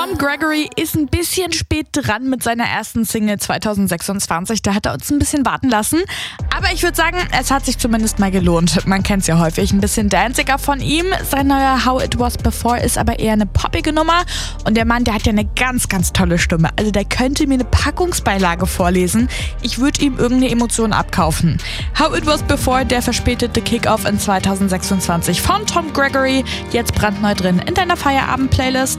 Tom Gregory ist ein bisschen spät dran mit seiner ersten Single 2026. Da hat er uns ein bisschen warten lassen. Aber ich würde sagen, es hat sich zumindest mal gelohnt. Man kennt es ja häufig, ein bisschen danziger von ihm. Sein neuer How It Was Before ist aber eher eine poppige Nummer. Und der Mann, der hat ja eine ganz, ganz tolle Stimme. Also der könnte mir eine Packungsbeilage vorlesen. Ich würde ihm irgendeine Emotion abkaufen. How It Was Before, der verspätete Kickoff in 2026 von Tom Gregory. Jetzt brandneu drin in deiner Feierabend-Playlist.